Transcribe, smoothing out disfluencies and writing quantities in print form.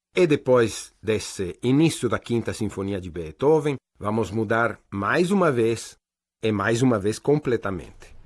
E depois desse início da Quinta Sinfonia de Beethoven, vamos mudar mais uma vez e mais uma vez completamente.